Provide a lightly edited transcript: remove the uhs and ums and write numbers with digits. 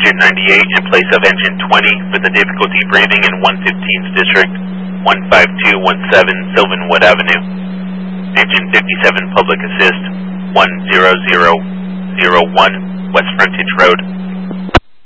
engine 98 in place of engine 20 for the difficulty breathing in 115th District, 15217 Sylvanwood Avenue. Engine 57 public assist, 10001 West Frontage Road.